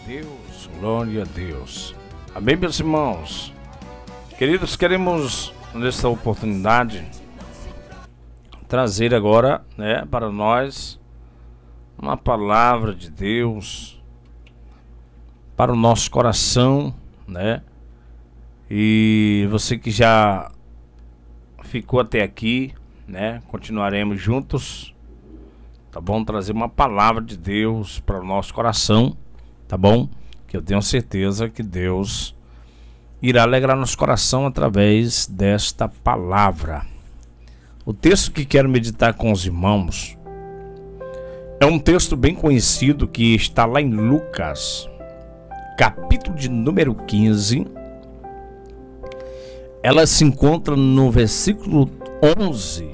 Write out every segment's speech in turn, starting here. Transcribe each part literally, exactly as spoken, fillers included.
Deus, glória a Deus. Amém, meus irmãos. Queridos, queremos nesta oportunidade trazer agora, né, para nós uma palavra de Deus para o nosso coração, né? E você que já ficou até aqui, né? Continuaremos juntos, tá bom? Trazer uma palavra de Deus para o nosso coração, tá bom? Que eu tenho certeza que Deus irá alegrar nosso coração através desta palavra. O texto que quero meditar com os irmãos é um texto bem conhecido que está lá em Lucas, capítulo de número quinze. Ela se encontra no versículo onze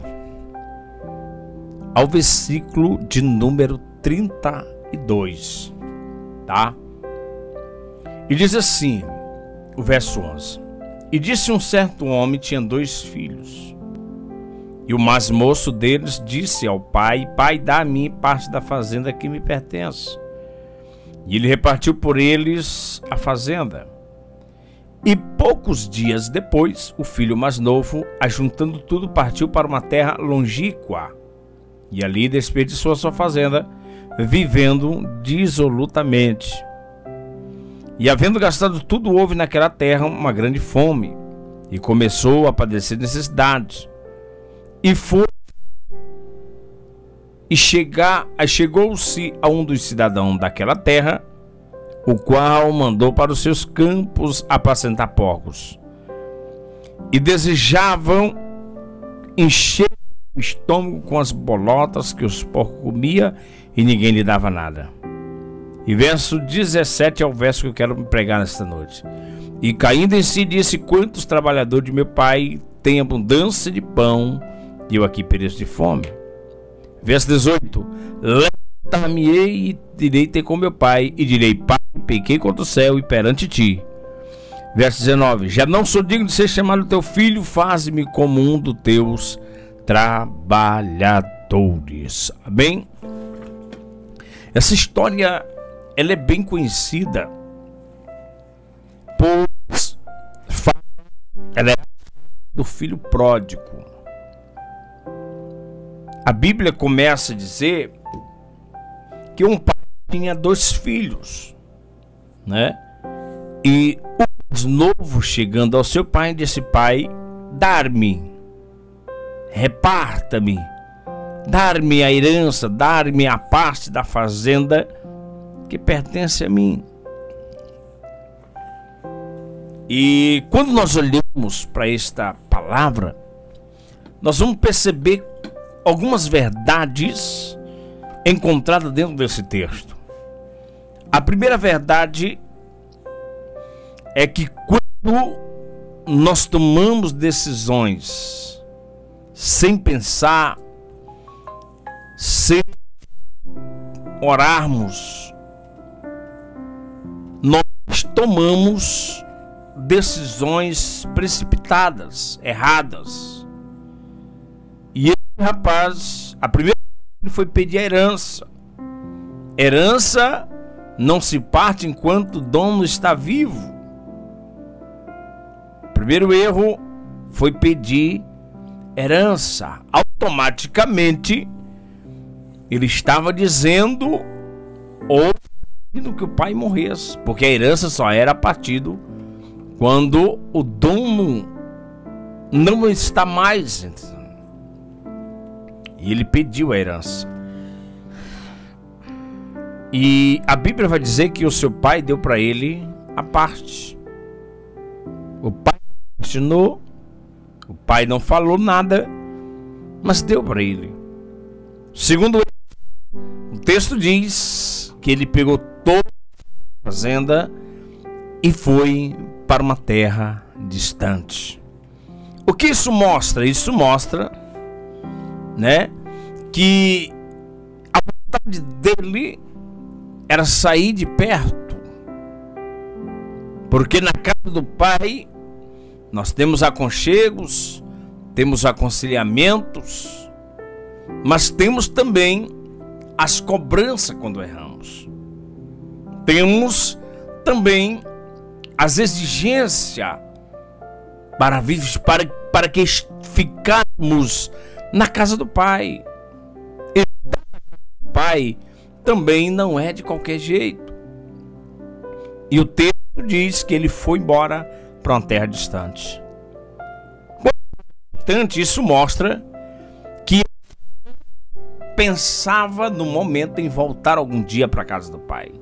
ao versículo de número trinta e dois, tá? E diz assim, o verso onze: E disse um certo homem, tinha dois filhos, e o mais moço deles disse ao pai: Pai, dá a mim parte da fazenda que me pertence. E ele repartiu por eles a fazenda. E poucos dias depois, o filho mais novo, ajuntando tudo, partiu para uma terra longínqua, e ali desperdiçou a sua fazenda, vivendo dissolutamente. E havendo gastado tudo, houve naquela terra uma grande fome, e começou a padecer necessidades. E foi e chegar, chegou-se a um dos cidadãos daquela terra, o qual mandou para os seus campos apacentar porcos. E desejavam encher o estômago com as bolotas que os porcos comiam, e ninguém lhe dava nada. E verso dezessete é o verso que eu quero pregar nesta noite. E caindo em si, disse: Quantos trabalhadores de meu pai têm abundância de pão, e eu aqui pereço de fome? Verso dezoito: Levantar-me-ei e irei ter com meu pai, e direi: Pai, pequei contra o céu e perante ti. Verso dezenove: Já não sou digno de ser chamado teu filho, faze-me como um dos teus trabalhadores. Amém? Essa história, ela é bem conhecida, pois ela é do filho pródigo. A Bíblia começa a dizer que um pai tinha dois filhos, né? E o mais novo, chegando ao seu pai, disse: Pai, dar-me, reparta-me, dar-me a herança, dar-me a parte da fazenda que pertence a mim. E quando nós olhamos para esta palavra, nós vamos perceber algumas verdades encontradas dentro desse texto. A primeira verdade é que quando nós tomamos decisões sem pensar, sem orarmos, nós tomamos decisões precipitadas, erradas. E esse rapaz, a primeira coisa foi pedir a herança. Herança não se parte enquanto o dono está vivo. O primeiro erro foi pedir herança. Automaticamente ele estava dizendo ou pedindo que o pai morresse, porque a herança só era partido quando o dono não está mais. E ele pediu a herança. E a Bíblia vai dizer que o seu pai deu para ele a parte. O pai ensinou, o pai não falou nada, mas deu para ele. Segundo o texto diz que ele pegou toda a fazenda e foi para uma terra distante. O que isso mostra? Isso mostra, né, que a vontade dele era sair de perto, porque na casa do pai nós temos aconchegos, temos aconselhamentos, mas temos também as cobranças quando erramos. Temos também as exigências para, para, para que ficarmos na casa do Pai. E o Pai também não é de qualquer jeito. E o texto diz que ele foi embora para uma terra distante. Distante, isso mostra que pensava no momento em voltar algum dia para a casa do Pai.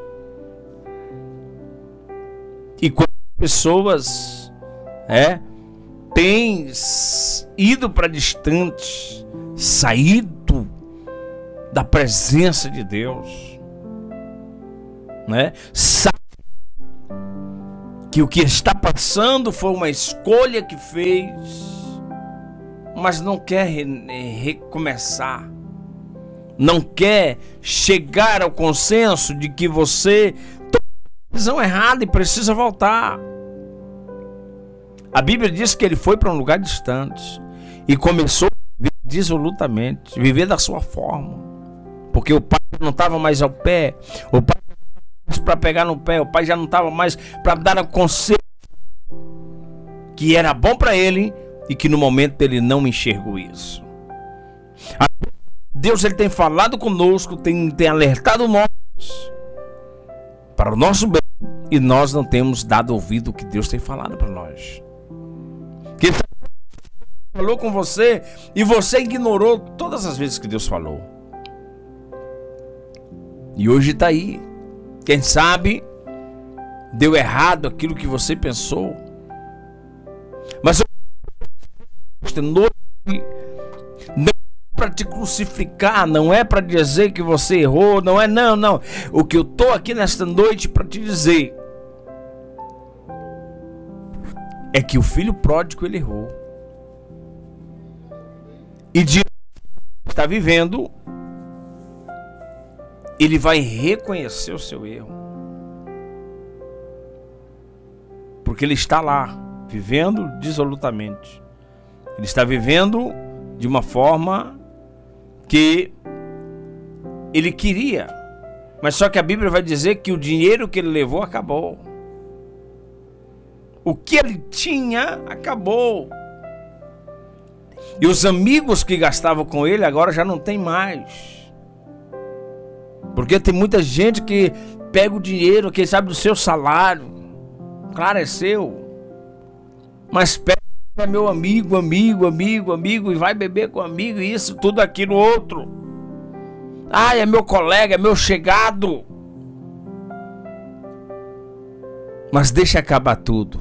E quando pessoas é, têm ido para distante, saído da presença de Deus, né? Sabe que o que está passando foi uma escolha que fez, mas não quer re- recomeçar, não quer chegar ao consenso de que você tomou a decisão errada e precisa voltar. A Bíblia diz que ele foi para um lugar distante e começou a viver dissolutamente, viver da sua forma, porque o pai não estava mais ao pé, o pai para pegar no pé, o pai já não estava mais para dar o conselho que era bom para ele e que no momento ele não enxergou isso. Deus ele tem falado conosco, tem, tem alertado nós para o nosso bem e nós não temos dado ouvido ao que Deus tem falado para nós. Que Deus falou com você e você ignorou todas as vezes que Deus falou. E hoje está aí. Quem sabe deu errado aquilo que você pensou. Mas esta noite não é para te crucificar, não é para dizer que você errou, não é não, não. O que eu estou aqui nesta noite para te dizer é que o filho pródigo ele errou. E de está vivendo, ele vai reconhecer o seu erro. Porque ele está lá, vivendo dissolutamente. Ele está vivendo de uma forma que ele queria. Mas só que a Bíblia vai dizer que o dinheiro que ele levou acabou. O que ele tinha acabou. E os amigos que gastavam com ele agora já não tem mais. Porque tem muita gente que pega o dinheiro, quem sabe, do seu salário. Claro, é seu. Mas pega, é meu amigo, amigo, amigo, amigo, e vai beber com amigo, isso, tudo, aquilo, outro. Ah, é meu colega, é meu chegado. Mas deixa acabar tudo.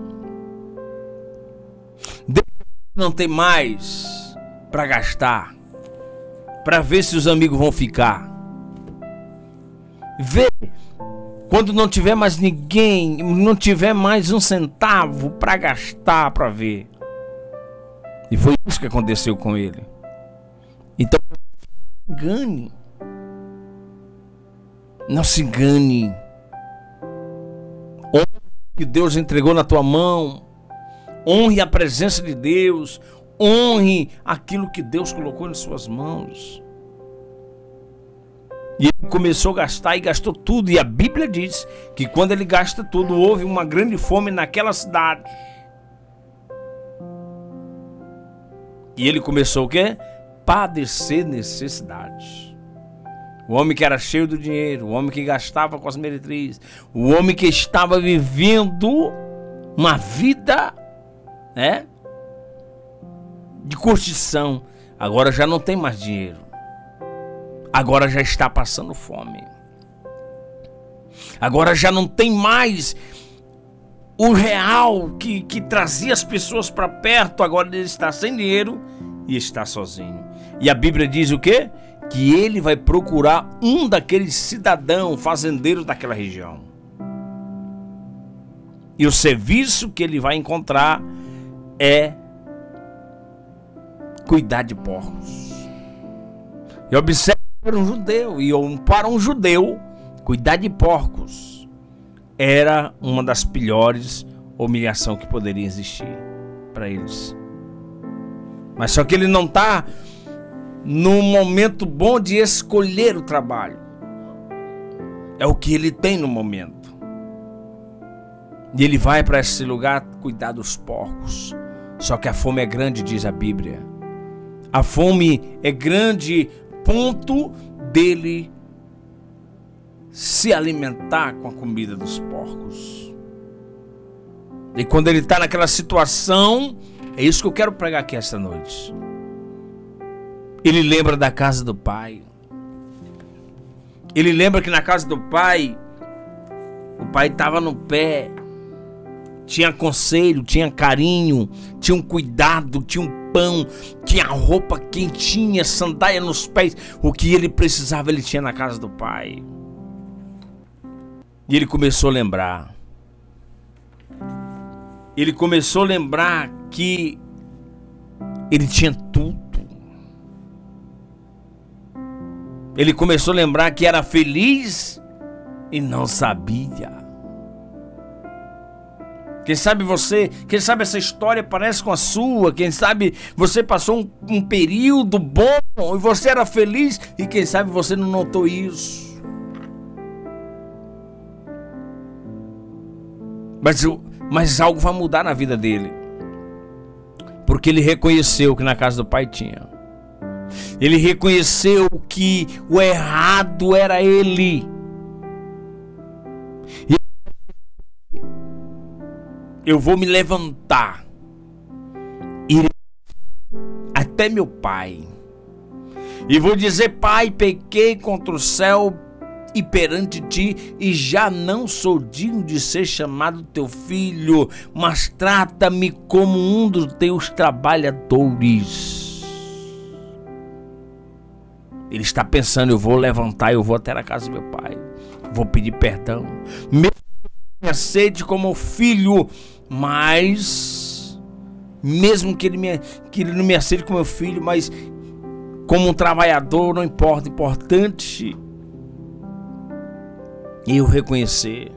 Deixa não ter mais para gastar, para ver se os amigos vão ficar. Vê quando não tiver mais ninguém, não tiver mais um centavo para gastar, para ver. E foi isso que aconteceu com ele. Então, não se engane. Não se engane. Honre o que Deus entregou na tua mão. Honre a presença de Deus. Honre aquilo que Deus colocou em suas mãos. E ele começou a gastar e gastou tudo. E a Bíblia diz que quando ele gasta tudo, houve uma grande fome naquela cidade. E ele começou o quê? Padecer necessidades. O homem que era cheio do dinheiro, o homem que gastava com as meretrizes, o homem que estava vivendo uma vida, né, de curtição, agora já não tem mais dinheiro. Agora já está passando fome. Agora já não tem mais o real que, que trazia as pessoas para perto. Agora ele está sem dinheiro e está sozinho. E a Bíblia diz o quê? Que ele vai procurar um daqueles cidadãos fazendeiros daquela região. E o serviço que ele vai encontrar é cuidar de porcos. E observe para um judeu, e para um judeu, cuidar de porcos era uma das piores humilhações que poderia existir para eles. Mas só que ele não está num momento bom de escolher o trabalho. É o que ele tem no momento. E ele vai para esse lugar cuidar dos porcos. Só que a fome é grande, diz a Bíblia. A fome é grande, ponto dele se alimentar com a comida dos porcos. E quando ele está naquela situação, é isso que eu quero pregar aqui esta noite. Ele lembra da casa do pai. Ele lembra que na casa do pai, o pai estava no pé, tinha conselho, tinha carinho, tinha um cuidado, tinha um pão, tinha roupa quentinha, sandália nos pés. O que ele precisava, ele tinha na casa do pai. E ele começou a lembrar. Ele começou a lembrar que ele tinha tudo. Ele começou a lembrar que era feliz e não sabia. Quem sabe você, quem sabe essa história parece com a sua. Quem sabe você passou um, um período bom e você era feliz e quem sabe você não notou isso. Mas, mas algo vai mudar na vida dele. Porque ele reconheceu que na casa do pai tinha. Ele reconheceu que o errado era ele. E eu vou me levantar, ir até meu pai e vou dizer: Pai, pequei contra o céu e perante ti, e já não sou digno de ser chamado teu filho, mas trata-me como um dos teus trabalhadores. Ele está pensando: eu vou levantar, eu vou até a casa do meu pai, vou pedir perdão, mesmo que me aceite como filho, mas mesmo que ele, me, que ele não me aceite como meu filho, mas como um trabalhador, não importa, importante eu reconhecer.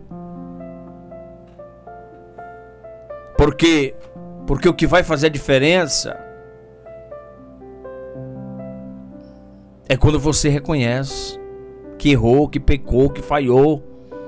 Porque, porque o que vai fazer a diferença é quando você reconhece que errou, que pecou, que falhou.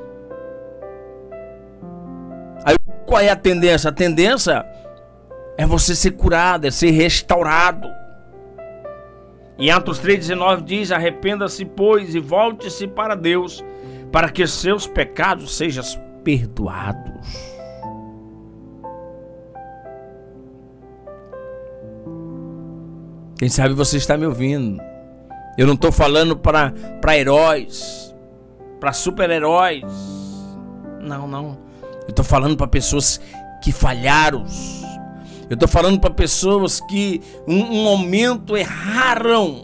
Aí qual é a tendência? A tendência é você ser curado, é ser restaurado. Em Atos três, dezenove diz: arrependa-se, pois, e volte-se para Deus, para que seus pecados sejam perdoados. Quem sabe você está me ouvindo. Eu não estou falando para para heróis, para super-heróis. Não, não. Eu estou falando para pessoas que falharam. Eu estou falando para pessoas que um, um momento erraram.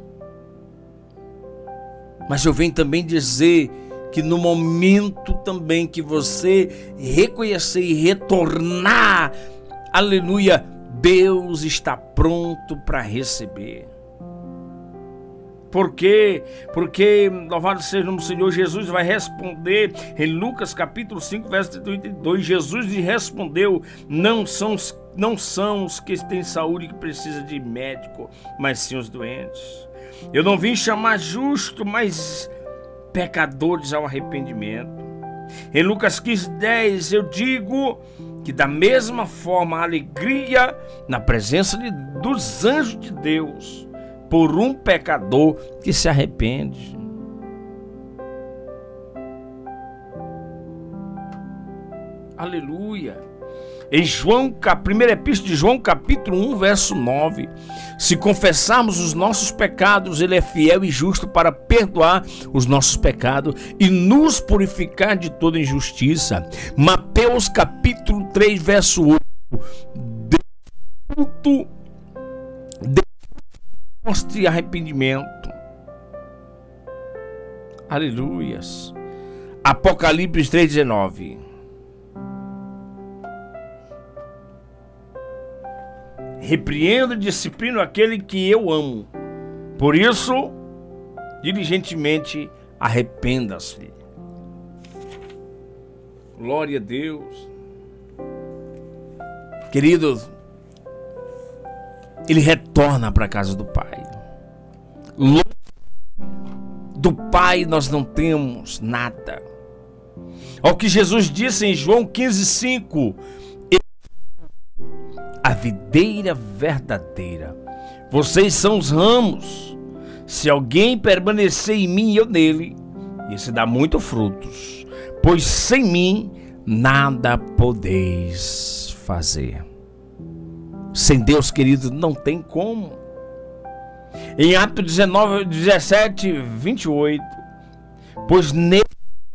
Mas eu venho também dizer que no momento também que você reconhecer e retornar, aleluia, Deus está pronto para receber. Por quê? Porque, louvado seja o nome do Senhor, Jesus vai responder em Lucas capítulo cinco, verso trinta e dois. Jesus lhe respondeu: não são, os, não são os que têm saúde que precisam de médico, mas sim os doentes. Eu não vim chamar justo, mas pecadores ao arrependimento. Em Lucas quinze, dez, eu digo que da mesma forma a alegria na presença de, dos anjos de Deus por um pecador que se arrepende. Aleluia. Em João, primeira epístola de João, capítulo um, verso nove. Se confessarmos os nossos pecados, Ele é fiel e justo para perdoar os nossos pecados e nos purificar de toda injustiça. Mateus, capítulo três, verso oito. De mostre arrependimento. Aleluias. Apocalipse três, dezenove. Repreendo e disciplino aquele que eu amo. Por isso, diligentemente arrependa-se. Glória a Deus. Queridos, ele retorna para a casa do Pai. Longe do Pai nós não temos nada. Ao que Jesus disse em João quinze, cinco: a videira verdadeira, vocês são os ramos. Se alguém permanecer em mim e eu nele, esse dá muito frutos, pois sem mim nada podeis fazer. Sem Deus, querido, não tem como. Em Atos dezenove, dezessete, vinte e oito, pois nele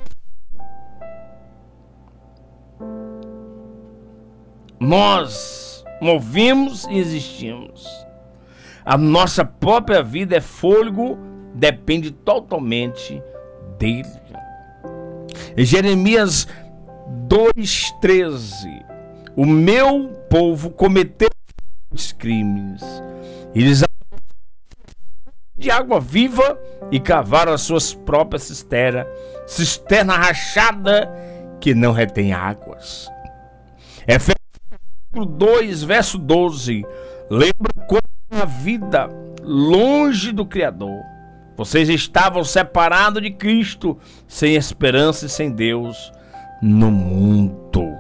nós movemos e existimos. A nossa própria vida é fôlego, depende totalmente dele. Em Jeremias dois, treze, o meu povo cometeu crimes. Eles de água viva e cavaram as suas próprias cisternas, cisterna rachada que não retém águas. Efésios dois, verso doze, lembra como a vida longe do Criador. Vocês estavam separados de Cristo, sem esperança e sem Deus no mundo.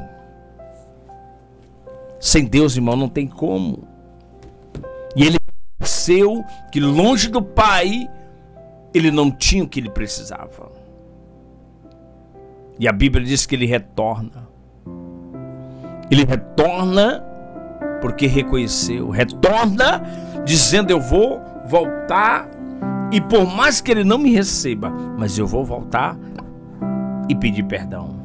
Sem Deus, irmão, não tem como. E ele percebeu que longe do Pai, ele não tinha o que ele precisava. E a Bíblia diz que ele retorna. Ele retorna porque reconheceu. Retorna dizendo: eu vou voltar, e por mais que ele não me receba, mas eu vou voltar e pedir perdão.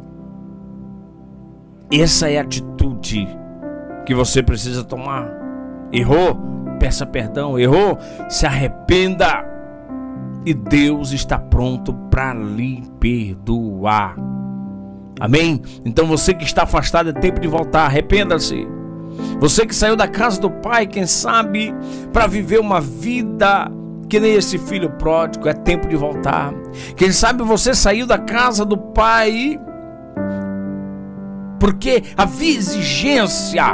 Essa é a atitude que você precisa tomar. Errou? Peça perdão. Errou? Se arrependa. E Deus está pronto para lhe perdoar. Amém? Então você que está afastado, é tempo de voltar. Arrependa-se. Você que saiu da casa do Pai, quem sabe, para viver uma vida que nem esse filho pródigo, é tempo de voltar. Quem sabe você saiu da casa do Pai porque havia exigência.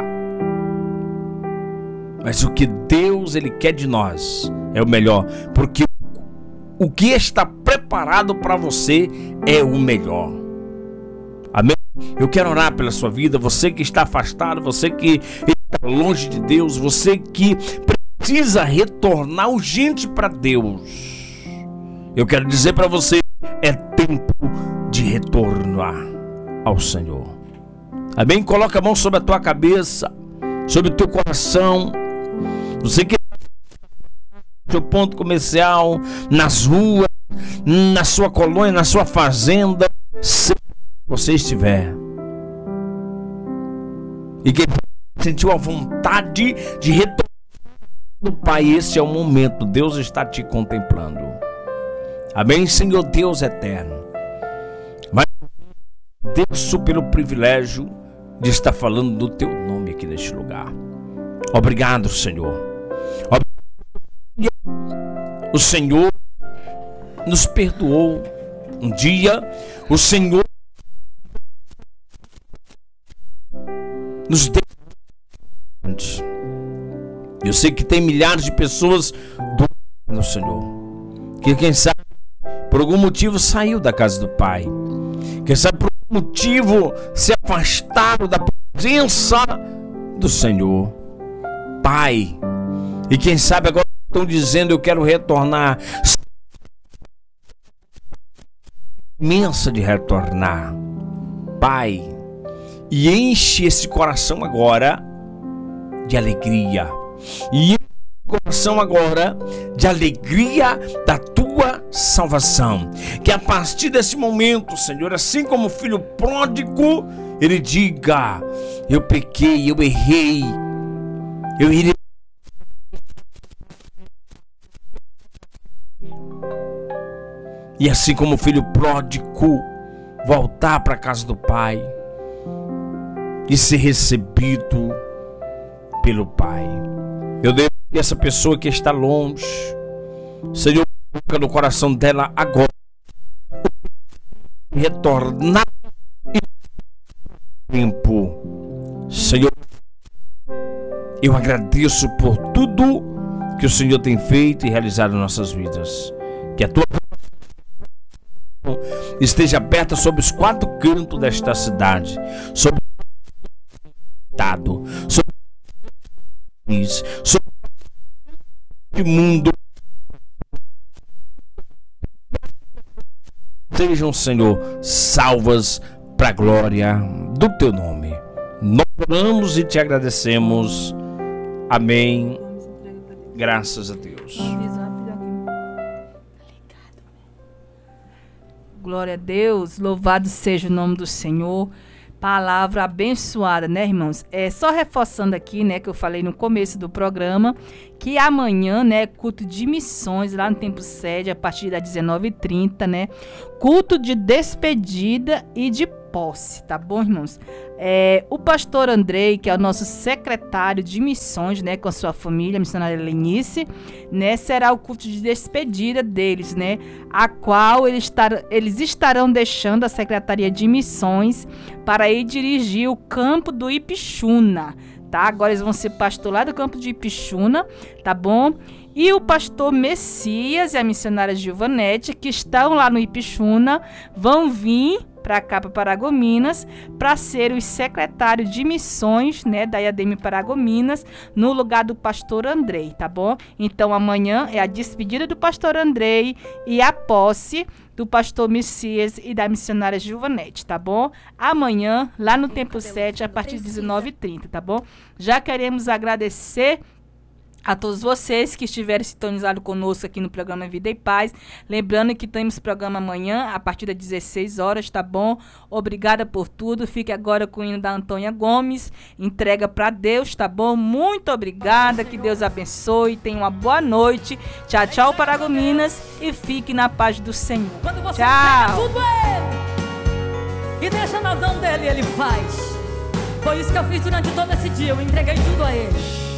Mas o que Deus ele quer de nós é o melhor, porque o que está preparado para você é o melhor. Amém? Eu quero orar pela sua vida, você que está afastado, você que está longe de Deus, você que precisa retornar urgente para Deus. Eu quero dizer para você, é tempo de retornar ao Senhor. Amém? Coloca a mão sobre a tua cabeça, sobre o teu coração. Você que no ponto comercial, nas ruas, na sua colônia, na sua fazenda, se você estiver, e que sentiu a vontade de retornar do Pai, esse é o momento. Deus está te contemplando. Amém, Senhor Deus eterno. Mas agradeço pelo privilégio de estar falando do teu nome aqui neste lugar. Obrigado, Senhor. O Senhor nos perdoou um dia. O Senhor nos deu. Eu sei que tem milhares de pessoas do no Senhor, que quem sabe por algum motivo saiu da casa do Pai, quem sabe por algum motivo se afastaram da presença do Senhor, Pai, e quem sabe agora estão dizendo: eu quero retornar. Imensa de retornar, Pai, e enche esse coração agora de alegria, e enche o coração agora de alegria da tua salvação. Que a partir desse momento, Senhor, assim como o filho pródigo, ele diga: eu pequei, eu errei, eu irei. E assim como o filho pródigo, voltar para a casa do Pai e ser recebido pelo Pai. Eu devo que essa pessoa que está longe, Senhor, coloca no coração dela agora retornar em tempo. Senhor, eu agradeço por tudo que o Senhor tem feito e realizado em nossas vidas. Que a tua esteja aberta sobre os quatro cantos desta cidade, sobre o estado, sobre o país, sobre o mundo. Sejam, Senhor, salvas para a glória do teu nome. Nós oramos e te agradecemos. Amém. Graças a Deus. Glória a Deus, louvado seja o nome do Senhor. Palavra abençoada, né, irmãos? É só reforçando aqui, né, que eu falei no começo do programa, que amanhã, né, culto de missões lá no Templo Sede, a partir das dezenove e trinta, né? Culto de despedida e de posse, tá bom, irmãos? É, o pastor Andrei, que é o nosso secretário de missões, né, com a sua família, a missionária Lenice, né, será o culto de despedida deles, né, a qual eles, estar, eles estarão deixando a Secretaria de Missões para ir dirigir o campo do Ipixuna, tá? Agora eles vão ser pastor lá do campo de Ipixuna, tá bom? E o pastor Messias e a missionária Gilvanete, que estão lá no Ipixuna, vão vir para cá, para Paragominas, para ser os secretários de missões, né, da I A D M Paragominas, no lugar do pastor Andrei, tá bom? Então amanhã é a despedida do pastor Andrei e a posse do pastor Messias e da missionária Gilvanete, tá bom? Amanhã, lá no Templo sete, a partir das dezenove e trinta, tá bom? Já queremos agradecer a todos vocês que estiverem sintonizados conosco aqui no programa Vida e Paz. Lembrando que temos programa amanhã, a partir das dezesseis horas, tá bom? Obrigada por tudo. Fique agora com o hino da Antônia Gomes. Entrega para Deus, tá bom? Muito obrigada. Que Deus abençoe. Tenha uma boa noite. Tchau, tchau, Paragominas. E fique na paz do Senhor. Quando você tchau. Tudo ele, e deixa na mão dele, ele faz. Foi isso que eu fiz durante todo esse dia. Eu entreguei tudo a ele.